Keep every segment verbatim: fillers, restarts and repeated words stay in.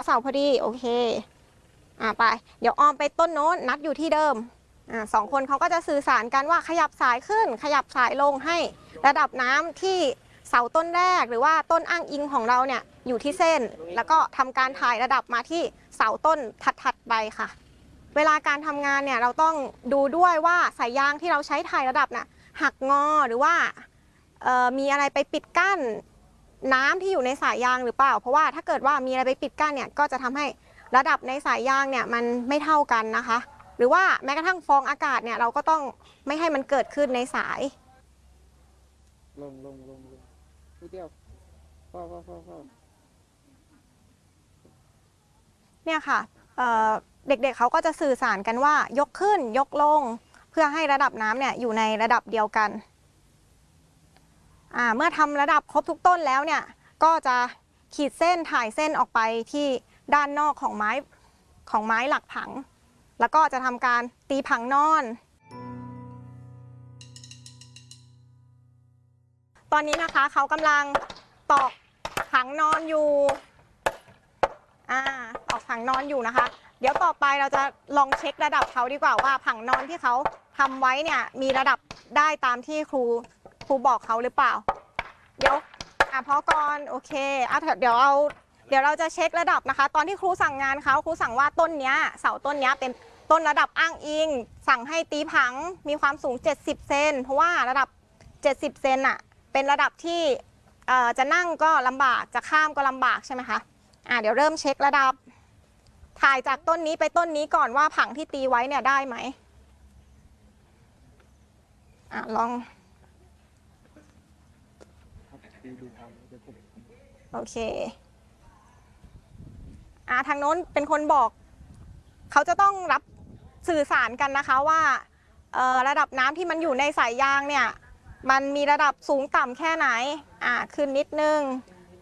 เสาพอดีโอเคอ่าไปเดี๋ยวออมไปต้นโน้นนัดอยู่ที่เดิมอ่าสองคนเขาก็จะสื่อสารกันว่าขยับสายขึ้นขยับสายลงให้ระดับน้ำที่เสาต้นแรกหรือว่าต้นอ้างอิงของเราเนี่ยอยู่ที่เส้นแล้วก็ทำการถ่ายระดับมาที่เสาต้นถัดๆไปค่ะเวลาการทำงานเนี่ยเราต้องดูด้วยว่าสายยางที่เราใช้ถ่ายระดับน่ะหักงอหรือว่ามีอะไรไปปิดกั้นน้ำที่อยู่ในสายยางหรือเปล่าเพราะว่าถ้าเกิดว่ามีอะไรไปปิดกั้นเนี่ยก็จะทำให้ระดับในสายยางเนี่ยมันไม่เท่ากันนะคะหรือว่าแม้กระทั่งฟองอากาศเนี่ยเราก็ต้องไม่ให้มันเกิดขึ้นในสายลงลงลงลงนิดเดียวพ่อพ่อพ่อพ่อเนี่ยค่ะเเด็กๆ เเขาก็จะสื่อสารกันว่ายกขึ้นยกลงเพื่อให้ระดับน้ำเนี่ยอยู่ในระดับเดียวกันเมื่อทำระดับครบทุกต้นแล้วเนี่ยก็จะขีดเส้นถ่ายเส้นออกไปที่ด้านนอกของไม้ของไม้หลักผังแล้วก็จะทำการตีผังนอนตอนนี้นะคะเขากำลังตอกผังนอนอยู่อ่าตอกผังนอนอยู่นะคะเดี๋ยวต่อไปเราจะลองเช็คระดับเขาดีกว่าว่าผังนอนที่เขาทำไว้เนี่ยมีระดับได้ตามที่ครูครูบอกเขาหรือเปล่าเดี๋ยวอ่ะพอก่อนโอเคอ่ะเดี๋ยวเอาเดี๋ยวเราจะเช็คระดับนะคะตอนที่ครูสั่งงานเขาครูสั่งว่าต้นเนี้ยเสาต้นเนี้ยเป็นต้นระดับอ้างอิงสั่งให้ตีผังมีความสูงเจ็ดสิบเซนเพราะว่าระดับเจ็ดสิบเซนอ่ะเป็นระดับที่จะนั่งก็ลำบากจะข้ามก็ลำบากใช่ไหมคะอ่ะเดี๋ยวเริ่มเช็คระดับถ่ายจากต้นนี้ไปต้นนี้ก่อนว่าผังที่ตีไว้เนี่ยได้ไหมอ่ะลองโอเคอ่ะทางโน้นเป็นคนบอกเขาจะต้องรับสื่อสารกันนะคะว่าระดับน้ำที่มันอยู่ในสายยางเนี่ยมันมีระดับสูงต่ำแค่ไหนอ่ะขึ้นนิดนึง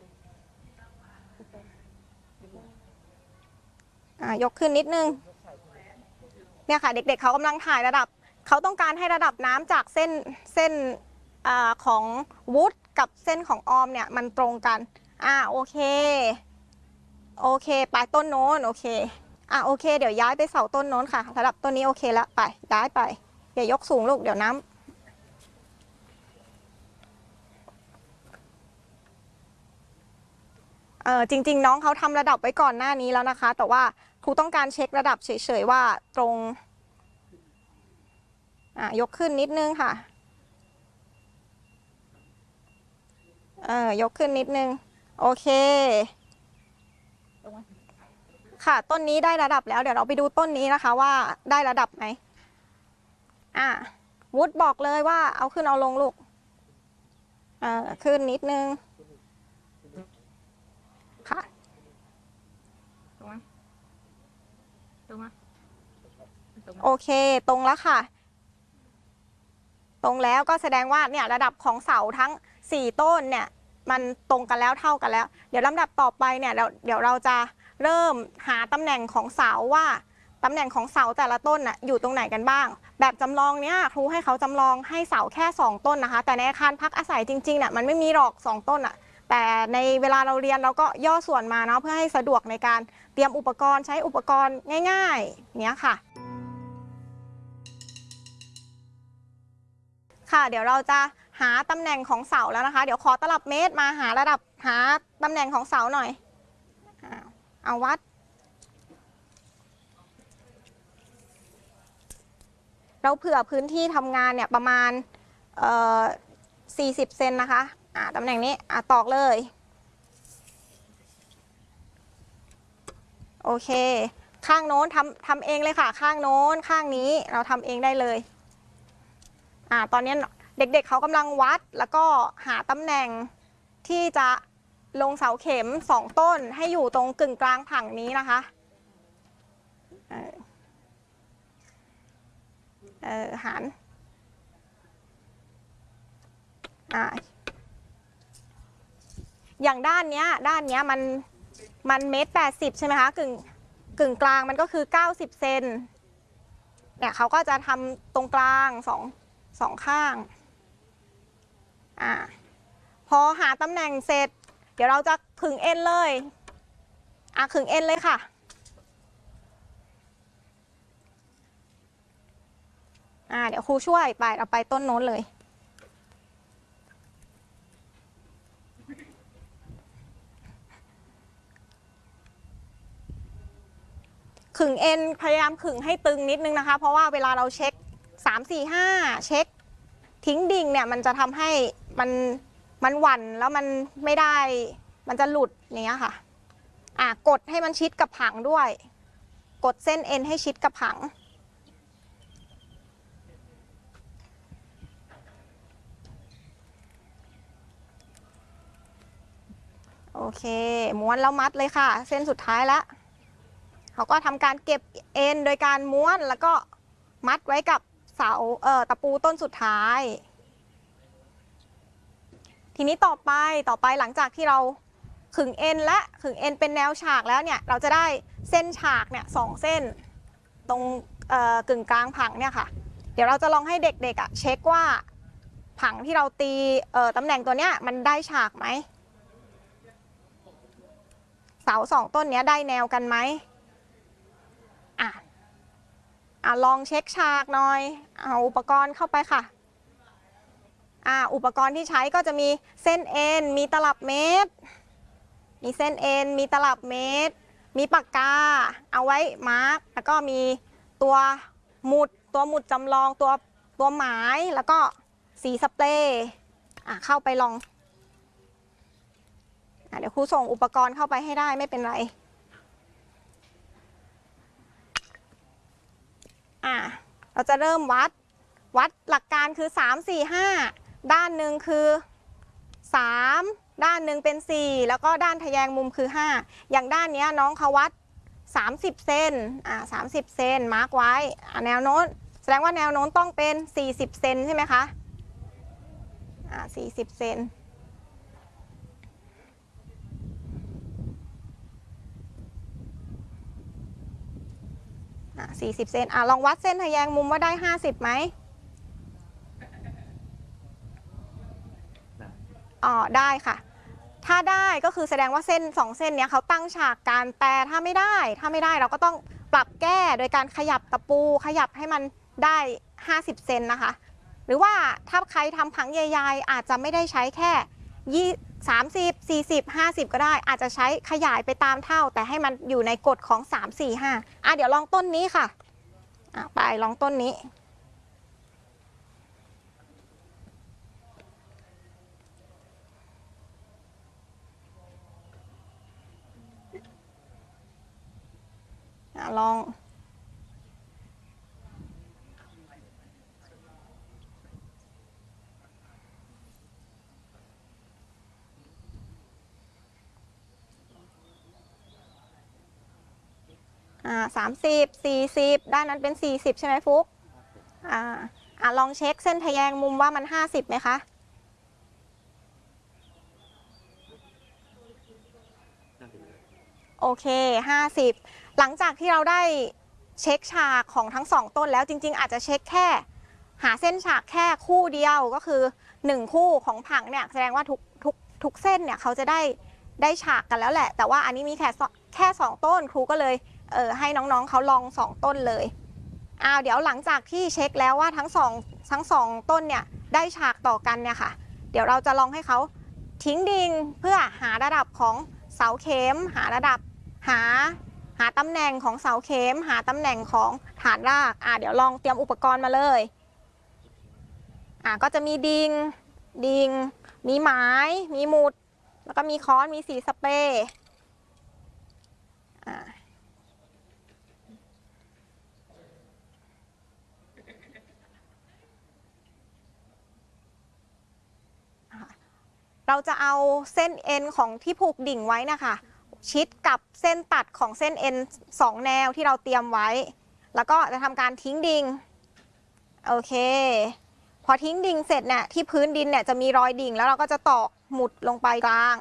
อ่ะยกขึ้นนิดนึงเนี่ยค่ะเด็กๆ เเขากำลังถ่ายระดับเขาต้องการให้ระดับน้ำจากเส้นเส้นอของวุฒกับเส้นของออมเนี่ยมันตรงกันอ่ะโอเคโอเคไปต้นโน้นโอเคอ่ะโอเคเดี๋ยวย้ายไปเสาต้นโน้นค่ะระดับต้นนี้โอเคแล้วไปย้ายไปเดี๋ยวยกสูงลูกเดี๋ยวน้ำเออจริงๆน้องเขาทำระดับไว้ก่อนหน้านี้แล้วนะคะแต่ว่าครูต้องการเช็คระดับเฉยๆว่าตรงอ่ะยกขึ้นนิดนึงค่ะเออยกขึ้นนิดนึงโอเคค่ะต้นนี้ได้ระดับแล้วเดี๋ยวเราไปดูต้นนี้นะคะว่าได้ระดับไหมอ่ะวุฒิบอกเลยว่าเอาขึ้นเอาลงลูกเออขึ้นนิดนึงค่ะตรงไหมตรงไหมโอเคตรงแล้วค่ะตรงแล้วก็แสดงว่าเนี่ยระดับของเสาทั้งสี่ต้นเนี่ยมันตรงกันแล้วเท่ากันแล้วเดี๋ยวลำดับต่อไปเนี่ยเดี๋ยวเดี๋ยวเราจะเริ่มหาตำแหน่งของเสาว่าตำแหน่งของเสาแต่ละต้นน่ะอยู่ตรงไหนกันบ้างแบบจำลองเนี้ยครูให้เขาจำลองให้เสาแค่สองต้นนะคะแต่ในอาคารพักอาศัยจริงๆเนี่ยมันไม่มีหรอกสองต้นอ่ะแต่ในเวลาเราเรียนเราก็ย่อส่วนมาเนาะเพื่อให้สะดวกในการเตรียมอุปกรณ์ใช้อุปกรณ์ง่ายๆเนี้ยค่ะค่ะเดี๋ยวเราจะหาตำแหน่งของเสาแล้วนะคะเดี๋ยวขอตลับเมตรมาหาระดับหาตำแหน่งของเสาหน่อยเอาวัดเราเผื่อพื้นที่ทำงานเนี่ยประมาณสี่สิบเซนนะคะอ่าตำแหน่งนี้อ่าตอกเลยโอเคข้างโน้นทำทำเองเลยค่ะข้างโน้นข้างนี้เราทำเองได้เลยอ่าตอนนี้เด็กๆ เเขากำลังวัดแล้วก็หาตำแหน่งที่จะลงเสาเข็มสองต้นให้อยู่ตรงกึ่งกลางผังนี้นะคะเออเออหันอ่าอย่างด้านเนี้ยด้านเนี้ยมันมันเมตรแปดสิบใช่ไหมคะกึ่งกึ่งกลางมันก็คือเก้าสิบเซนเนี่ยเขาก็จะทำตรงกลางสองสองข้างอ่าพอหาตำแหน่งเสร็จเดี๋ยวเราจะขึงเอ็นเลยอ่ะขึงเอ็นเลยค่ะอ่าเดี๋ยวครูช่วยไปเราไปต้นโน้นเลยขึงเอ็นพยายามขึงให้ตึงนิดนึงนะคะเพราะว่าเวลาเราเช็คสาม สี่ ห้าเช็คทิ้งดิ่งเนี่ยมันจะทำให้มันมันหวั่นแล้วมันไม่ได้มันจะหลุดอย่างเงี้ยค่ะอ่ะกดให้มันชิดกับผังด้วยกดเส้นเอ็นให้ชิดกับผังโอเคม้วนแล้วมัดเลยค่ะเส้นสุดท้ายแล้วเขาก็ทำการเก็บเอ็นโดยการม้วนแล้วก็มัดไว้กับเสาเอ่อตะปูต้นสุดท้ายทีนี้ต่อไปต่อไปหลังจากที่เราขึงเอ็นและขึงเอ็นเป็นแนวฉากแล้วเนี่ยเราจะได้เส้นฉากเนี่ยสองเส้นตรงกึ่งกลางผังเนี่ยค่ะเดี๋ยวเราจะลองให้เด็กๆอ่ะเช็คว่าผังที่เราตีตำแหน่งตัวเนี้ยมันได้ฉากไหมเสาสองต้นเนี้ยได้แนวกันไหมอ่ะอ่ะลองเช็คฉากหน่อยเอาอุปกรณ์เข้าไปค่ะอ่าอุปกรณ์ที่ใช้ก็จะมีเส้นเอ็นมีตลับเมตรมีเส้นเอ็นมีตลับเมตรมีปากกาเอาไว้มาร์กแล้วก็มีตัวหมุดตัวหมุดจำลองตัวตัวหมายแล้วก็สีสเปรย์อ่ะเข้าไปลองอ่ะเดี๋ยวครูส่งอุปกรณ์เข้าไปให้ได้ไม่เป็นไรอ่ะเราจะเริ่มวัดวัดหลักการคือสาม สี่ ห้าด้านหนึ่งคือสามด้านหนึ่งเป็นสี่แล้วก็ด้านทะแยงมุมคือห้าอย่างด้านนี้น้องเขาวัดสามสิบเซนอ่าสามสิบเซนมาร์กไว้อ่าแนวโน้นแสดงว่าแนวโน้นต้องเป็นสี่สิบเซนใช่ไหมคะอ่าสี่สิบเซนอ่าสี่สิบเซนอ่าลองวัดเส้นทะแยงมุมว่าได้ห้าสิบไหมอ๋อได้ค่ะถ้าได้ก็คือแสดงว่าเส้นสองเส้นเนี้ยเขาตั้งฉากกันแต่ถ้าไม่ได้ถ้าไม่ได้เราก็ต้องปรับแก้โดยการขยับตะปูขยับให้มันได้ห้าสิบเซนนะคะหรือว่าถ้าใครทำผังใหญ่ๆอาจจะไม่ได้ใช้แค่ยี่สามสิบสี่สิบห้าสิบก็ได้อาจจะใช้ขยายไปตามเท่าแต่ให้มันอยู่ในกฎของสาม สี่ ห้าอ่ะเดี๋ยวลองต้นนี้ค่ะอ่ะไปลองต้นนี้ลองอ่าสามสิบสี่สิบด้านนั้นเป็นสี่สิบใช่ไหมฟุกอ่าอ่าลองเช็คเส้นทะแยงมุมว่ามันห้าสิบไหมคะโอเคห้าสิบหลังจากที่เราได้เช็คฉากของทั้งสองต้นแล้วจริงๆอาจจะเช็คแค่หาเส้นฉากแค่คู่เดียวก็คือหนึ่งคู่ของผังเนี่ยแสดงว่าทุกทุกทุกเส้นเนี่ยเขาจะได้ได้ฉากกันแล้วแหละแต่ว่าอันนี้มีแค่แค่สองต้นครูก็เลยเออให้น้องๆเขาลองสองต้นเลยอ้าวเดี๋ยวหลังจากที่เช็คแล้วว่าทั้งสองทั้งสองต้นเนี่ยได้ฉากต่อกันเนี่ยค่ะเดี๋ยวเราจะลองให้เขาทิ้งดิ่งเพื่อหาระดับของเสาเข็มหาระดับหาหาตำแหน่งของเสาเข็มหาตำแหน่งของฐานรากอ่ะเดี๋ยวลองเตรียมอุปกรณ์มาเลยอ่ะก็จะมีดิ่งดิ่งมีไม้มีหมุดแล้วก็มีค้อนมีสีสเปรย์อ่ะเราจะเอาเส้นเอ็นของที่ผูกดิ่งไว้นะคะชิดกับเส้นตัดของเส้นเอ็นสองแนวที่เราเตรียมไว้แล้วก็จะทำการทิ้งดิ่งโอเคพอทิ้งดิ่งเสร็จเนี่ยที่พื้นดินเนี่ยจะมีรอยดิ่งแล้วเราก็จะตอกหมุดลงไปกลาง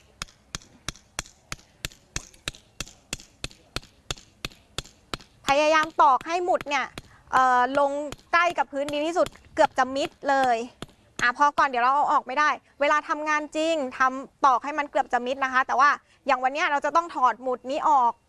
พยายามตอกให้หมุดเนี่ยลงใกล้กับพื้นดินที่สุดเกือบจะมิดเลยอ่ะพอก่อนเดี๋ยวเราเอาออกไม่ได้ เวลาทำงานจริงทำตอกให้มันเกือบจะมิดนะคะ แต่ว่าอย่างวันเนี้ยเราจะต้องถอดหมุดนี้ออก